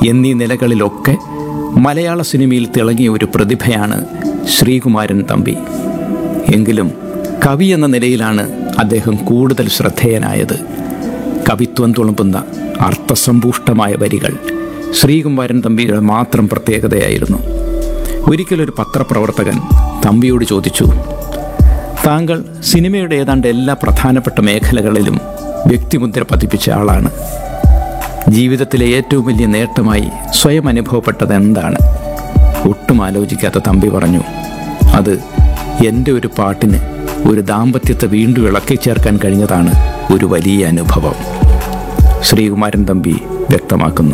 എന്നീ നിലകളിലൊക്കെ മലയാള സിനിമയിൽ തിളങ്ങിയ ഒരു പ്രതിഭയാണ് ശ്രീകുമാരൻ തമ്പി. എങ്കിലും കവി എന്ന നിലയിലാണ് അദ്ദേഹം കൂടുതൽ ശ്രദ്ധേയനായത്. കവിത്വം തുളുമ്പുന്ന അർത്ഥസമ്പുഷ്ടമായ വരികൾ ശ്രീകുമാരൻ തമ്പിയുടെ മാത്രം പ്രത്യേകതയായിരുന്നു. ഒരിക്കലൊരു പത്രപ്രവർത്തകൻ തമ്പിയോട് ചോദിച്ചു, താങ്കൾ സിനിമയുടെ ഏതാണ്ട് എല്ലാ പ്രധാനപ്പെട്ട മേഖലകളിലും വ്യക്തിമുദ്ര പതിപ്പിച്ച ആളാണ്. ജീവിതത്തിലെ ഏറ്റവും വലിയ നേട്ടമായി സ്വയം അനുഭവപ്പെട്ടത് എന്താണ്? ഒട്ടും ആലോചിക്കാത്ത തമ്പി പറഞ്ഞു, അത് എൻ്റെ ഒരു പാട്ടിന് ഒരു ദാമ്പത്യത്തെ വീണ്ടും ഇളക്കി ചേർക്കാൻ കഴിഞ്ഞതാണ് ഒരു വലിയ അനുഭവം. ശ്രീകുമാരൻ തമ്പി വ്യക്തമാക്കുന്നു.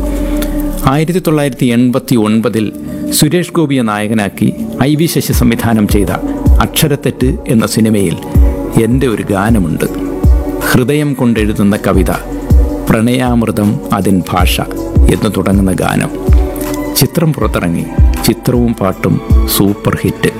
1989 സുരേഷ് ഗോപിയെ നായകനാക്കി IV ശശി സംവിധാനം ചെയ്ത അക്ഷരത്തെറ്റ് എന്ന സിനിമയിൽ എൻ്റെ ഒരു ഗാനമുണ്ട്. ഹൃദയം കൊണ്ടെഴുതുന്ന കവിത, പ്രണയാമൃതം അതിൻ ഭാഷ എന്ന് തുടങ്ങുന്ന ഗാനം. ചിത്രം പുറത്തിറങ്ങി. ചിത്രവും പാട്ടും സൂപ്പർ ഹിറ്റ്.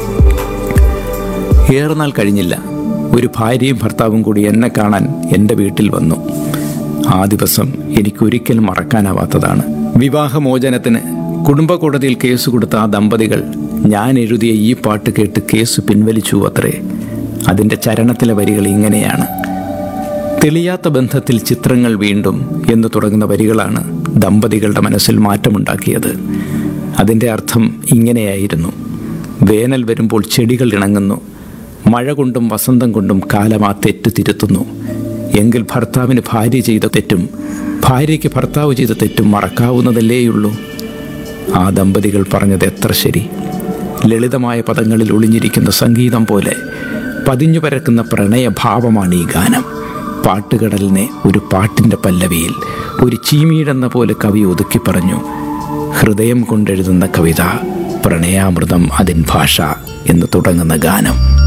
ഏറെ നാൾ കഴിഞ്ഞില്ല, ഒരു ഭാര്യയും ഭർത്താവും കൂടി എന്നെ കാണാൻ എൻ്റെ വീട്ടിൽ വന്നു. ആ ദിവസം എനിക്കൊരിക്കലും മറക്കാനാവാത്തതാണ്. വിവാഹമോചനത്തിന് കുടുംബ കോടതിയിൽ കേസ് കൊടുത്ത ആ ദമ്പതികൾ ഞാൻ എഴുതിയ ഈ പാട്ട് കേട്ട് കേസ് പിൻവലിച്ചു അത്രേ. അതിൻ്റെ ചരണത്തിലെ വരികൾ ഇങ്ങനെയാണ്: തെളിയാത്ത ബന്ധത്തിൽ ചിത്രങ്ങൾ വീണ്ടും എന്ന് തുടങ്ങുന്ന വരികളാണ് ദമ്പതികളുടെ മനസ്സിൽ മാറ്റമുണ്ടാക്കിയത്. അതിൻ്റെ അർത്ഥം ഇങ്ങനെയായിരുന്നു: വേനൽ വരുമ്പോൾ ചെടികൾ ഇണങ്ങുന്നു, മഴ കൊണ്ടും വസന്തം കൊണ്ടും കാലം ആ തെറ്റ് തിരുത്തുന്നു. എങ്കിൽ ഭർത്താവിന് ഭാര്യ ചെയ്ത തെറ്റും ഭാര്യയ്ക്ക് ഭർത്താവ് ചെയ്ത തെറ്റും മറക്കാവുന്നതല്ലേയുള്ളൂ. ആ ദമ്പതികൾ പറഞ്ഞത് എത്ര ശരി! ലളിതമായ പദങ്ങളിൽ ഒളിഞ്ഞിരിക്കുന്ന സംഗീതം പോലെ പതിഞ്ഞു പരക്കുന്ന പ്രണയഭാവമാണ് ഈ ഗാനം. പാട്ടുകടലിനെ ഒരു പാട്ടിൻ്റെ പല്ലവിയിൽ ഒരു ചീമീടെന്ന പോലെ കവി ഒതുക്കി പറഞ്ഞു: ഹൃദയം കൊണ്ടെഴുതുന്ന കവിത, പ്രണയാമൃതം അതിൻ ഭാഷ എന്ന് തുടങ്ങുന്ന ഗാനം.